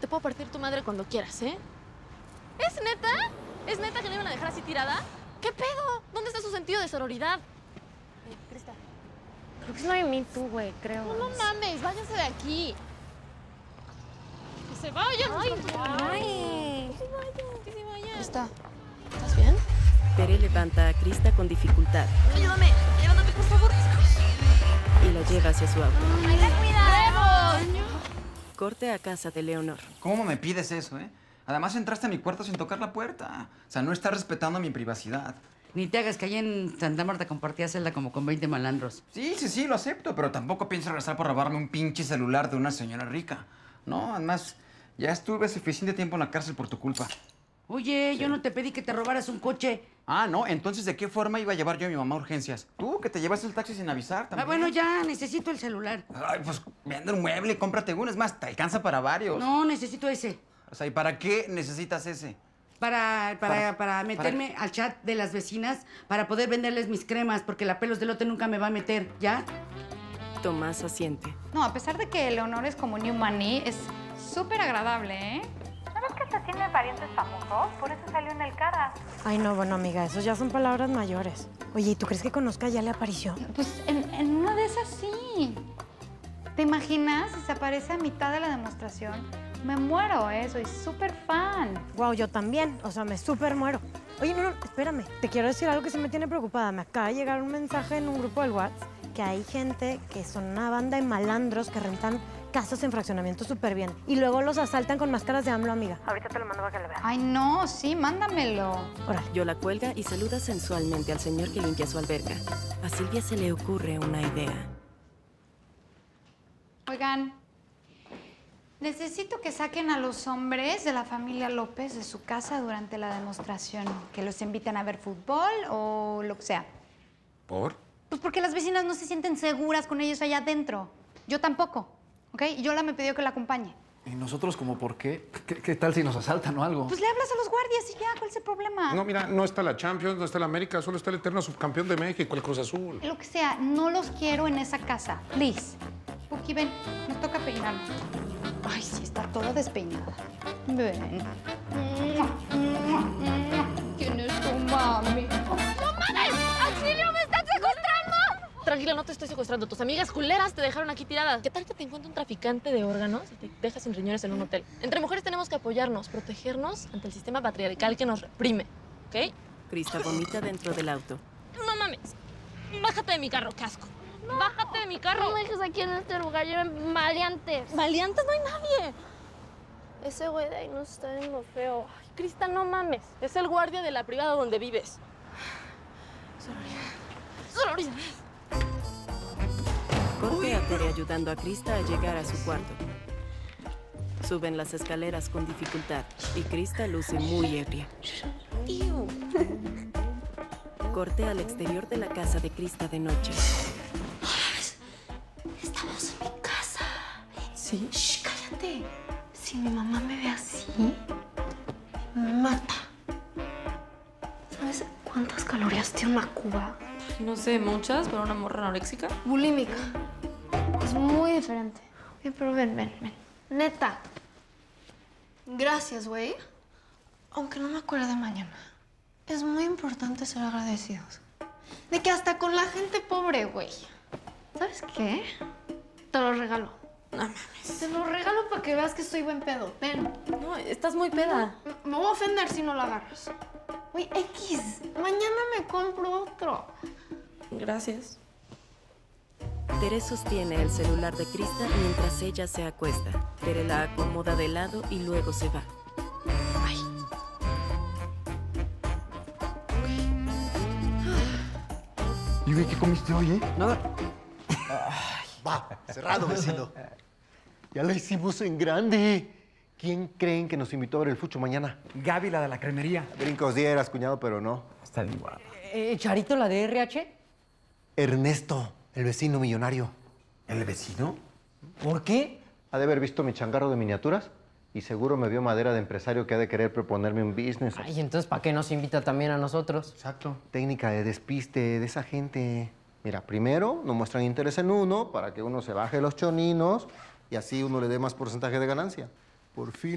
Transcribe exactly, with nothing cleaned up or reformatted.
te puedo partir tu madre cuando quieras, ¿eh? ¿Es neta? ¿Es neta que la iban a dejar así tirada? ¿Qué pedo? ¿Dónde está su sentido de sororidad? Eh, Crista. Creo que es My Me Too, güey, creo. No, no mames, váyanse de aquí. ¡Que se vayan! Ay, ay. ay. ¡Que se vayan! ¡Que se vayan! Crista. ¿Estás bien? Tere levanta a Crista con dificultad. Ayúdame, levántate, por favor. Y la lleva hacia su auto. ¡Ay, la cuidado! Corte a casa de Leonor. ¿Cómo me pides eso, eh? Además entraste a mi cuarto sin tocar la puerta. O sea, no estás respetando mi privacidad. Ni te hagas que allá en Santa Marta compartía celda como con veinte malandros. Sí, sí, sí, lo acepto, pero tampoco pienso regresar por robarme un pinche celular de una señora rica. No, además, ya estuve suficiente tiempo en la cárcel por tu culpa. Oye, sí. Yo no te pedí que te robaras un coche. Ah, ¿no? Entonces, ¿de qué forma iba a llevar yo a mi mamá a urgencias? Tú, que te llevaste el taxi sin avisar también. Ah, bueno, ya, necesito el celular. Ay, pues vende un mueble y cómprate uno. Es más, te alcanza para varios. No, necesito ese. O sea, ¿y para qué necesitas ese? Para, para, Para- para meterme al chat de las vecinas, para poder venderles mis cremas, porque la pelos de lote nunca me va a meter, ¿ya? Tomás asiente. No, a pesar de que Leonor es como New Money, es súper agradable, ¿eh? ¿Sabes que hasta tiene parientes famosos? Por eso salió en el Cara. Ay, no, bueno, amiga, esos ya son palabras mayores. Oye, ¿y tú crees que conozca ya le apareció? Pues en, en una de esas sí. ¿Te imaginas si se aparece a mitad de la demostración? Me muero, ¿eh? Soy súper fan. Wow, yo también. O sea, me súper muero. Oye, no, no, espérame. Te quiero decir algo que sí me tiene preocupada. Me acaba de llegar un mensaje en un grupo del WhatsApp que hay gente que son una banda de malandros que rentan casas en fraccionamiento súper bien. Y luego los asaltan con máscaras de AMLO, amiga. Ahorita te lo mando para que lo veas. Ay, no, sí, mándamelo. Órale. Yola cuelga y saluda sensualmente al señor que limpia su alberca. A Silvia se le ocurre una idea. Oigan, necesito que saquen a los hombres de la familia López de su casa durante la demostración. Que los inviten a ver fútbol o lo que sea. ¿Por? Pues porque las vecinas no se sienten seguras con ellos allá adentro. Yo tampoco, ¿ok? Y Yola me pidió que la acompañe. ¿Y nosotros como por qué? ¿Qué, qué tal si nos asaltan o algo? Pues le hablas a los guardias y ya, ¿cuál es el problema? No, mira, no está la Champions, no está la América, solo está el eterno subcampeón de México, el Cruz Azul. Lo que sea, no los quiero en esa casa, please. Puki, ven, nos toca peinarnos. Ay, sí, está toda despeinada. Ven. ¿Quién es tu mami? ¡No mames! ¡Auxilio, me están secuestrando! Tranquila, no te estoy secuestrando. Tus amigas culeras te dejaron aquí tirada. ¿Qué tal que te encuentra un traficante de órganos y te deja sin riñones en un hotel? Entre mujeres tenemos que apoyarnos, protegernos ante el sistema patriarcal que nos reprime, ¿ok? Crista vomita dentro del auto. No mames. Bájate de mi carro, casco. Bájate de mi carro. No me dejes aquí en este lugar, lleven maleantes. Maleantes no hay nadie. Ese güey de ahí nos está viendo feo. Ay, Crista, no mames. Es el guardia de la privada donde vives. Sororidad. Sororidad. Corte a Tere ayudando a Crista a llegar a su cuarto. Suben las escaleras con dificultad y Crista luce muy ebria. Corte al exterior de la casa de Crista de noche. Estamos en mi casa. ¿Sí? Shh, cállate. Si mi mamá me ve así, me mata. ¿Sabes cuántas calorías tiene una cuba? No sé, muchas, pero una morra anoréxica. Bulímica. Es muy diferente. Oye, pero ven, ven, ven. Neta. Gracias, güey. Aunque no me acuerde mañana. Es muy importante ser agradecidos. De que hasta con la gente pobre, güey. ¿Sabes qué? Te lo regalo. No mames. Te lo regalo para que veas que estoy buen pedo. Ven. No, estás muy peda. Me voy a ofender si no lo agarras. Güey, X. Mañana me compro otro. Gracias. Tere sostiene el celular de Crista mientras ella se acuesta. Tere la acomoda de lado y luego se va. Ay. ¿Y güey, qué comiste hoy, eh? Nada. Va, cerrado, vecino. Ya la hicimos en grande. ¿Quién creen que nos invitó a ver el fucho mañana? Gaby, la de la cremería. Brincos dieras, cuñado, pero no. Está bien guapa. Eh, ¿Charito, la de R H? Ernesto, el vecino millonario. ¿El vecino? ¿Por qué? Ha de haber visto mi changarro de miniaturas y seguro me vio madera de empresario que ha de querer proponerme un business. Ay, entonces, ¿para qué nos invita también a nosotros? Exacto. Técnica de despiste de esa gente. Mira, primero nos muestran interés en uno para que uno se baje los choninos y así uno le dé más porcentaje de ganancia. Por fin